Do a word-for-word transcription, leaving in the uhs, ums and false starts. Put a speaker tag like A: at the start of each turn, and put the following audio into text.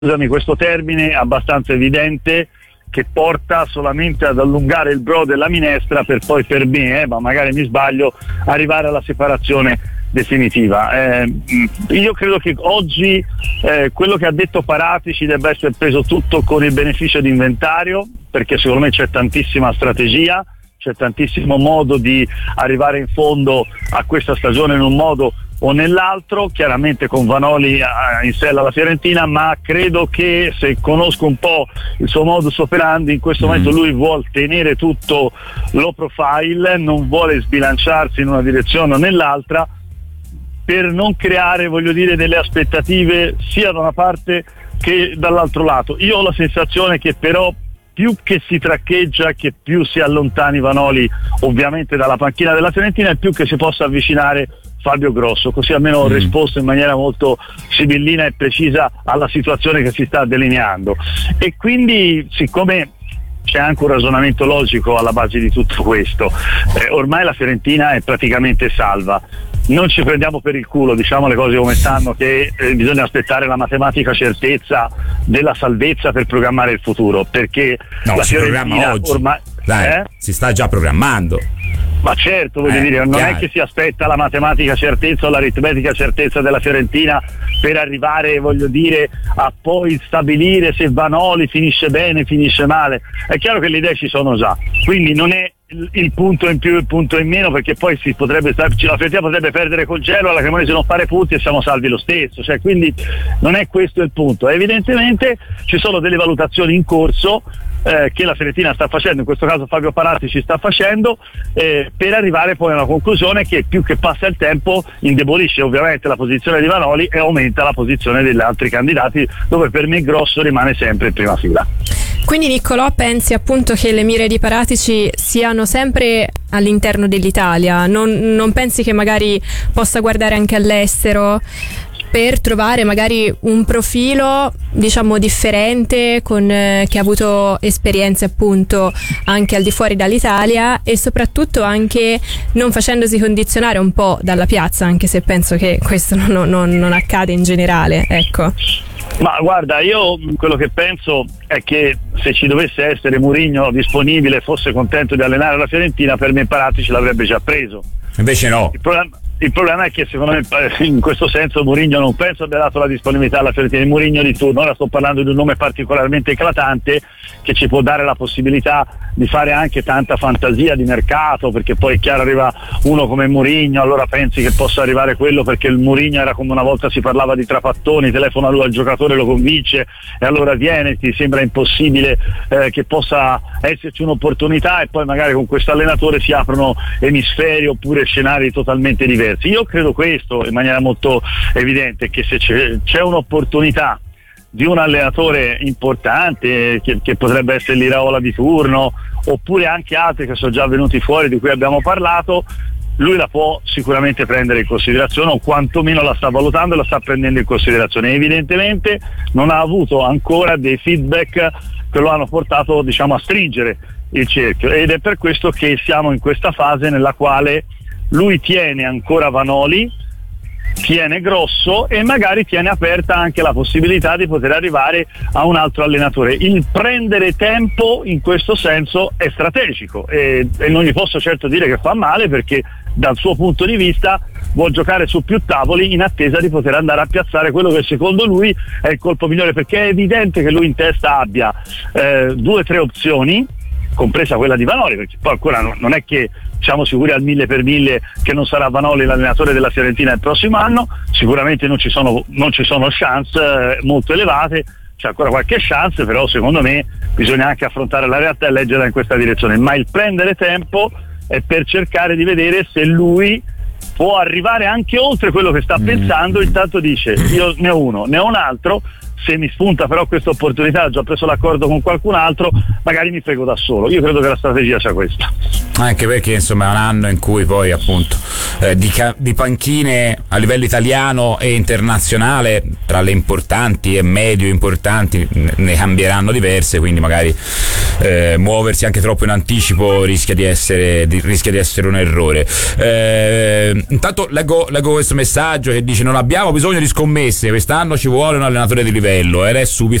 A: scusami questo termine abbastanza evidente, che porta solamente ad allungare il brodo della minestra per poi, per me, eh, ma magari mi sbaglio, arrivare alla separazione definitiva. Eh, io credo che oggi eh, quello che ha detto Paratici debba essere preso tutto con il beneficio di inventario, perché secondo me c'è tantissima strategia, c'è tantissimo modo di arrivare in fondo a questa stagione in un modo o nell'altro, chiaramente con Vanoli in sella alla Fiorentina, ma credo che, se conosco un po' il suo modus operandi, in questo mm. momento lui vuole tenere tutto low profile, non vuole sbilanciarsi in una direzione o nell'altra, per non creare, voglio dire, delle aspettative sia da una parte che dall'altro lato. Io ho la sensazione che però più che si traccheggia, che più si allontani Vanoli ovviamente dalla panchina della Fiorentina, e più che si possa avvicinare Fabio Grosso, così almeno ho mm. risposto in maniera molto sibillina e precisa alla situazione che si sta delineando. E quindi, siccome c'è anche un ragionamento logico alla base di tutto questo, eh, ormai la Fiorentina è praticamente salva. Non ci prendiamo per il culo, diciamo le cose come stanno, che eh, bisogna aspettare la matematica certezza della salvezza per programmare il futuro, perché
B: no,
A: la
B: si
A: Fiorentina
B: programma oggi.
A: ormai
B: Dai,
A: eh? si
B: sta già programmando.
A: Ma certo, voglio
B: eh,
A: dire, non
B: chiaro.
A: è che si aspetta la matematica certezza o l'aritmetica certezza della Fiorentina per arrivare, voglio dire, a poi stabilire se Vanoli finisce bene, finisce male. È chiaro che le idee ci sono già, quindi non è il punto in più, il punto in meno, perché poi si potrebbe, la Fiorentina potrebbe perdere col Genoa, la Cremonese non fare punti e siamo salvi lo stesso, cioè, quindi non è questo il punto. Evidentemente ci sono delle valutazioni in corso eh, che la Fiorentina sta facendo, in questo caso Fabio Paratici sta facendo, eh, per arrivare poi a una conclusione che, più che passa il tempo, indebolisce ovviamente la posizione di Vanoli e aumenta la posizione degli altri candidati, dove per me Grosso rimane sempre in prima fila.
C: Quindi Niccolò, pensi appunto che le mire di Paratici siano sempre all'interno dell'Italia? Non, non pensi che magari possa guardare anche all'estero per trovare magari un profilo, diciamo, differente, con eh, che ha avuto esperienze appunto anche al di fuori dall'Italia, e soprattutto anche non facendosi condizionare un po' dalla piazza, anche se penso che questo non, non, non accade in generale, ecco.
A: Ma guarda, io quello che penso è che se ci dovesse essere Mourinho disponibile e fosse contento di allenare la Fiorentina, per me Paratici l'avrebbe già preso.
B: Invece no.
A: Il problema, il problema è che secondo me in questo senso Mourinho non penso abbia dato la disponibilità alla Fiorentina. Il Mourinho di turno, ora sto parlando di un nome particolarmente eclatante che ci può dare la possibilità di fare anche tanta fantasia di mercato, perché poi è chiaro, arriva uno come Mourinho, allora pensi che possa arrivare quello, perché il Mourinho era come una volta si parlava di trapattoni, telefona lui al giocatore, lo convince e allora viene, ti sembra impossibile eh, che possa esserci un'opportunità, e poi magari con questo allenatore si aprono emisferi oppure scenari totalmente diversi. Io credo questo in maniera molto evidente, che se c'è, c'è un'opportunità di un allenatore importante che, che potrebbe essere l'Iraola di turno, oppure anche altri che sono già venuti fuori, di cui abbiamo parlato, lui la può sicuramente prendere in considerazione, o quantomeno la sta valutando e la sta prendendo in considerazione. Evidentemente non ha avuto ancora dei feedback che lo hanno portato, diciamo, a stringere il cerchio, ed è per questo che siamo in questa fase nella quale lui tiene ancora Vanoli, tiene Grosso e magari tiene aperta anche la possibilità di poter arrivare a un altro allenatore. Il prendere tempo in questo senso è strategico, e, e non gli posso certo dire che fa male, perché dal suo punto di vista vuol giocare su più tavoli in attesa di poter andare a piazzare quello che secondo lui è il colpo migliore, perché è evidente che lui in testa abbia eh, due o tre opzioni, compresa quella di Vanoli, perché poi ancora non, non è che siamo sicuri al mille per mille che non sarà Vanoli l'allenatore della Fiorentina il prossimo anno. Sicuramente non ci sono, non ci sono chance eh, molto elevate, c'è ancora qualche chance, però secondo me bisogna anche affrontare la realtà e leggerla in questa direzione. Ma il prendere tempo è per cercare di vedere se lui può arrivare anche oltre quello che sta mm. pensando. Intanto dice: io ne ho uno, ne ho un altro, se mi spunta però questa opportunità, ho già preso l'accordo con qualcun altro, magari mi frego da solo. Io credo che la strategia sia questa.
B: anche perché insomma è un anno in cui poi appunto eh, di, ca- di panchine a livello italiano e internazionale, tra le importanti e medio importanti, ne cambieranno diverse, quindi magari eh, muoversi anche troppo in anticipo rischia di essere, di, rischia di essere un errore. Eh, intanto leggo, leggo questo messaggio che dice: non abbiamo bisogno di scommesse, quest'anno ci vuole un allenatore di livello, ed è subito